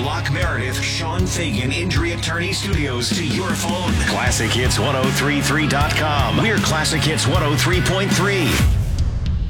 Locke Meredith, Sean Fagan Injury Attorney Studios to your phone. ClassicHits1033.com. We're Classic Hits 103.3.